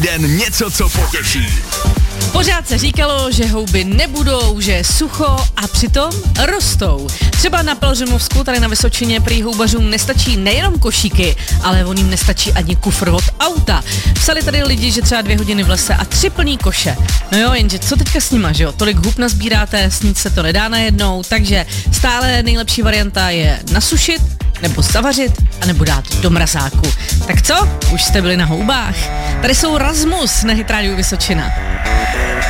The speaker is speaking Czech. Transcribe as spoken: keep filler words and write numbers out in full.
Den něco, co potěší. Pořád se říkalo, že houby nebudou, že je sucho a přitom rostou. Třeba na Pelhřimovsku, tady na Vysočině, prý houbařům nestačí nejenom košíky, ale on jim nestačí ani kufr od auta. Psali tady lidi, že třeba dvě hodiny v lese a tři plný koše. No jo, jenže co teďka s nima, že jo? Tolik hub nazbíráte, snít se to nedá najednou, takže stále nejlepší varianta je nasušit, nebo zavařit, anebo dát do mrazáku. Tak co? Už jste byli na houbách? Tady jsou Rasmus na Hit Radio Vysočina.